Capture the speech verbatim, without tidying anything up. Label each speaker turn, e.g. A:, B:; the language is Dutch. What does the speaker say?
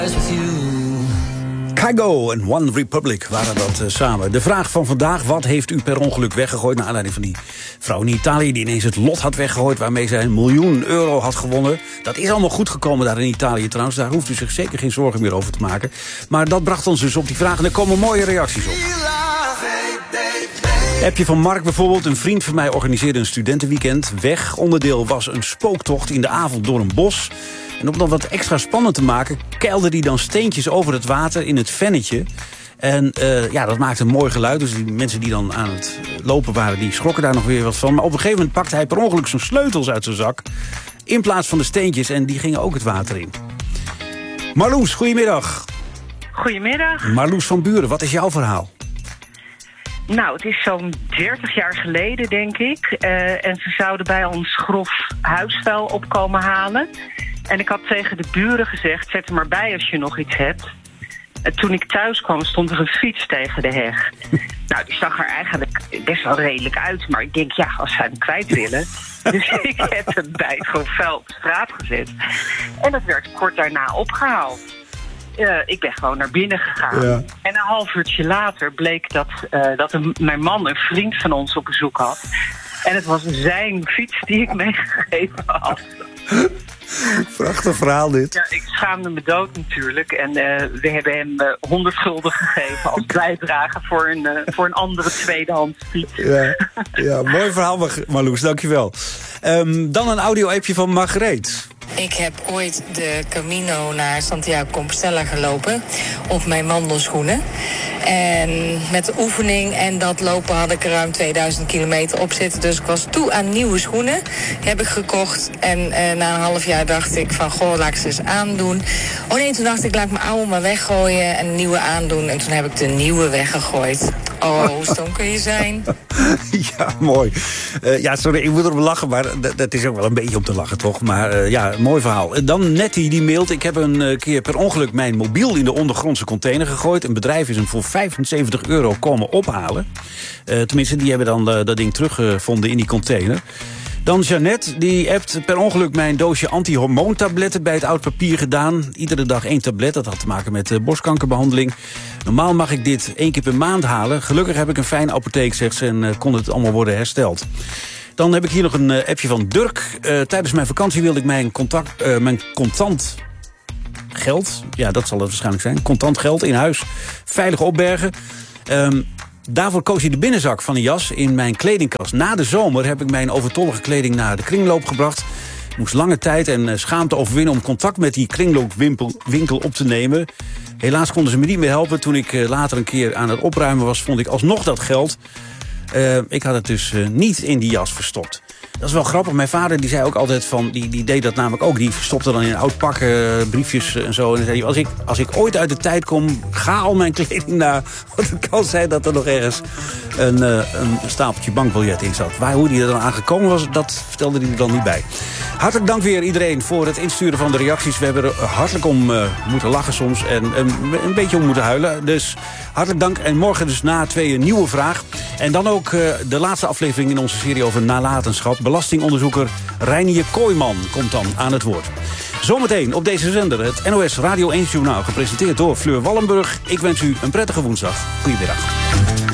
A: Kygo en One Republic waren dat uh, samen. De vraag van vandaag: wat heeft u per ongeluk weggegooid? Naar aanleiding van die vrouw in Italië die ineens het lot had weggegooid, waarmee zij een miljoen euro had gewonnen. Dat is allemaal goed gekomen daar in Italië trouwens. Daar hoeft u zich zeker geen zorgen meer over te maken. Maar dat bracht ons dus op die vraag en er komen mooie reacties op. Appje van Mark bijvoorbeeld. Een vriend van mij organiseerde een studentenweekend. Weg. Onderdeel was een spooktocht in de avond door een bos. En om dat wat extra spannend te maken, keilde hij dan steentjes over het water in het vennetje. En uh, ja, dat maakte een mooi geluid. Dus die mensen die dan aan het lopen waren, die schrokken daar nog weer wat van. Maar op een gegeven moment pakte hij per ongeluk zijn sleutels uit zijn zak, in plaats van de steentjes, en die gingen ook het water in. Marloes, goedemiddag.
B: Goedemiddag.
A: Marloes van Buren, wat is jouw verhaal?
B: Nou, het is zo'n dertig jaar geleden, denk ik. Uh, en ze zouden bij ons grof huisvuil opkomen halen. En ik had tegen de buren gezegd, zet er maar bij als je nog iets hebt. En toen ik thuis kwam, stond er een fiets tegen de heg. Nou, die zag er eigenlijk best wel redelijk uit. Maar ik denk, ja, als zij hem kwijt willen. Dus ik heb hem bij het grof vuil op straat gezet. En dat werd kort daarna opgehaald. Uh, ik ben gewoon naar binnen gegaan. Ja. En een half uurtje later bleek dat, uh, dat een, mijn man een vriend van ons op bezoek had. En het was zijn fiets die ik meegegeven had.
A: Prachtig verhaal dit.
B: Ja, ik schaamde me dood natuurlijk. En uh, we hebben hem uh, honderd gulden gegeven als bijdrage voor een, uh, voor een andere tweedehands fiets.
A: Ja, ja, mooi verhaal, Marloes, dankjewel. Um, dan een audio-appje van Margreet.
C: Ik heb ooit de Camino naar Santiago Compostela gelopen op mijn wandelschoenen. En met de oefening en dat lopen had ik er ruim tweeduizend kilometer op zitten. Dus ik was toe aan nieuwe schoenen. Die heb ik gekocht. En uh, na een half jaar dacht ik van, goh, laat ik ze eens aandoen. Oh nee, toen dacht ik, laat ik mijn oude maar weggooien en een nieuwe aandoen. En toen heb ik de nieuwe weggegooid. Oh, hoe stom kun je zijn?
A: Ja, mooi. Uh, ja, sorry, ik moet erop lachen, maar d- dat is ook wel een beetje om te lachen, toch? Maar uh, ja, mooi verhaal. Uh, dan Nettie, die mailt: ik heb een uh, keer per ongeluk mijn mobiel in de ondergrondse container gegooid. Een bedrijf is hem voor vijfenzeventig euro komen ophalen. Uh, tenminste, die hebben dan uh, dat ding teruggevonden in die container. Dan Jeannette, die appt: per ongeluk mijn doosje anti-hormoontabletten bij het oud papier gedaan. Iedere dag één tablet, dat had te maken met uh, borstkankerbehandeling. Normaal mag ik dit één keer per maand halen. Gelukkig heb ik een fijne apotheek, zegt ze, en uh, kon het allemaal worden hersteld. Dan heb ik hier nog een uh, appje van Dirk. Uh, tijdens mijn vakantie wilde ik mijn, contact, uh, mijn contant geld, ja, dat zal het waarschijnlijk zijn, contant geld in huis veilig opbergen. Um, Daarvoor koos hij de binnenzak van een jas in mijn kledingkast. Na de zomer heb ik mijn overtollige kleding naar de kringloop gebracht. Ik moest lange tijd en schaamte overwinnen om contact met die kringloopwinkel op te nemen. Helaas konden ze me niet meer helpen. Toen ik later een keer aan het opruimen was, vond ik alsnog dat geld. Uh, ik had het dus uh, niet in die jas verstopt. Dat is wel grappig. Mijn vader die zei ook altijd van, die, die deed dat namelijk ook. Die verstopte dan in een oud pak uh, briefjes en zo. En dan zei hij, als ik, als ik ooit uit de tijd kom, ga al mijn kleding na. Want het kan zijn dat er nog ergens een, uh, een stapeltje bankbiljet in zat. Waar, hoe die er dan aan gekomen was, dat vertelde hij er dan niet bij. Hartelijk dank weer iedereen voor het insturen van de reacties. We hebben er hartelijk om uh, moeten lachen soms en um, een beetje om moeten huilen. Dus hartelijk dank. En morgen dus na twee een nieuwe vraag. En dan ook uh, de laatste aflevering in onze serie over nalatenschap. Belastingonderzoeker Reinier Kooijman komt dan aan het woord. Zometeen op deze zender het N O S Radio één Journaal, gepresenteerd door Fleur Wallenburg. Ik wens u een prettige woensdag. Goedemiddag.